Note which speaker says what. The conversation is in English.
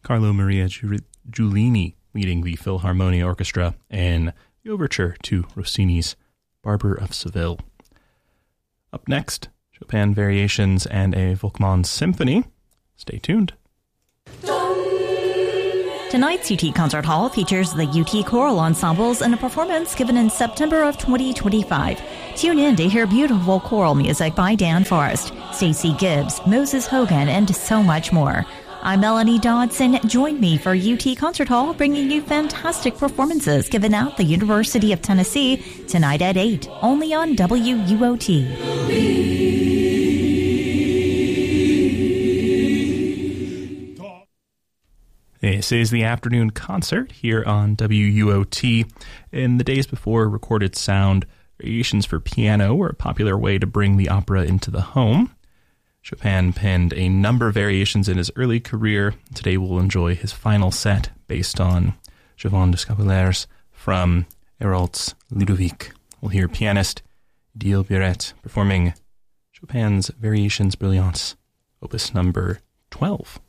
Speaker 1: Carlo Maria Giulini leading the Philharmonia Orchestra in the overture to Rossini's Barber of Seville. Up next, Chopin Variations and a Volkmann Symphony. Stay tuned.
Speaker 2: Tonight's UT Concert Hall features the UT Choral Ensembles in a performance given in September of 2025. Tune in to hear beautiful choral music by Dan Forrest, Stacey Gibbs, Moses Hogan, and so much more. I'm Melanie Dodson. Join me for UT Concert Hall, bringing you fantastic performances given at the University of Tennessee tonight at 8, only on WUOT.
Speaker 1: This is the afternoon concert here on WUOT. In the days before recorded sound, variations for piano were a popular way to bring the opera into the home. Chopin penned a number of variations in his early career. Today we'll enjoy his final set based on Jovan de Scapulaires from Hérault's Ludovic. We'll hear pianist Odile Biret performing Chopin's Variations Brillantes, opus number 12.